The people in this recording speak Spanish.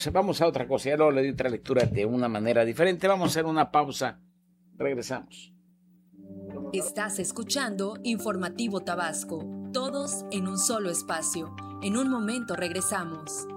Vamos a otra cosa, ya luego le di otra lectura de una manera diferente. Vamos a hacer una pausa. Regresamos. Estás escuchando Informativo Tabasco, todos en un solo espacio. En un momento regresamos.